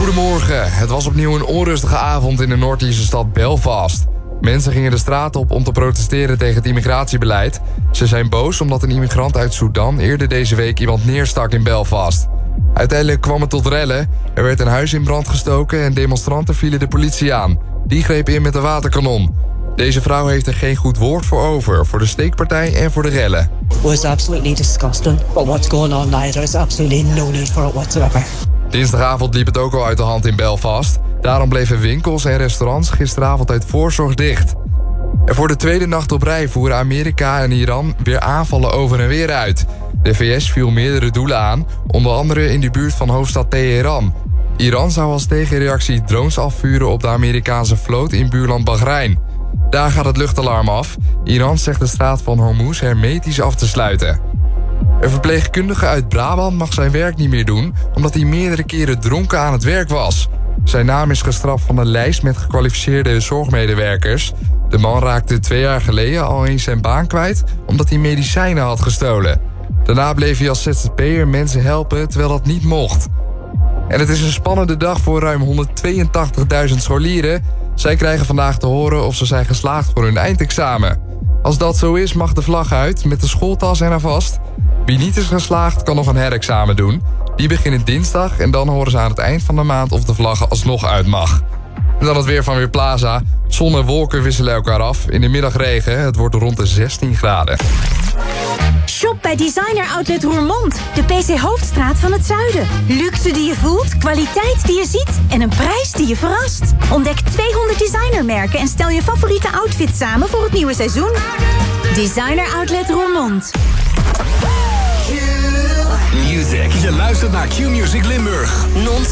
Goedemorgen. Het was opnieuw een onrustige avond in de Noord-Ierse stad Belfast. Mensen gingen de straat op om te protesteren tegen het immigratiebeleid. Ze zijn boos omdat een immigrant uit Sudan eerder deze week iemand neerstak in Belfast. Uiteindelijk kwam het tot rellen. Er werd een huis in brand gestoken en demonstranten vielen de politie aan. Die greep in met een waterkanon. Deze vrouw heeft er geen goed woord voor over, voor de steekpartij en voor de rellen. It was absolutely disgusting. But what's going on now, there's absolutely no need for it whatsoever. Dinsdagavond liep het ook al uit de hand in Belfast. Daarom bleven winkels en restaurants gisteravond uit voorzorg dicht. En voor de tweede nacht op rij voeren Amerika en Iran weer aanvallen over en weer uit. De VS viel meerdere doelen aan, onder andere in de buurt van hoofdstad Teheran. Iran zou als tegenreactie drones afvuren op de Amerikaanse vloot in buurland Bahrein. Daar gaat het luchtalarm af. Iran zegt de straat van Hormuz hermetisch af te sluiten. Een verpleegkundige uit Brabant mag zijn werk niet meer doen, omdat hij meerdere keren dronken aan het werk was. Zijn naam is geschrapt van een lijst met gekwalificeerde zorgmedewerkers. De man raakte 2 jaar geleden al eens zijn baan kwijt, omdat hij medicijnen had gestolen. Daarna bleef hij als ZZP'er mensen helpen, terwijl dat niet mocht. En het is een spannende dag voor ruim 182.000 scholieren. Zij krijgen vandaag te horen of ze zijn geslaagd voor hun eindexamen. Als dat zo is, mag de vlag uit, met de schooltas eraan vast. Wie niet is geslaagd, kan nog een herexamen doen. Die beginnen dinsdag en dan horen ze aan het eind van de maand of de vlag alsnog uit mag. En dan het weer van Weerplaza. Zon en wolken wisselen elkaar af. In de middag regen, het wordt rond de 16 graden. Shop bij Designer Outlet Roermond, de PC Hoofdstraat van het zuiden. Luxe die je voelt, kwaliteit die je ziet en een prijs die je verrast. Ontdek 200 designermerken en stel je favoriete outfit samen voor het nieuwe seizoen. Designer Outlet Roermond. Music. Je luistert naar Q-Music Limburg.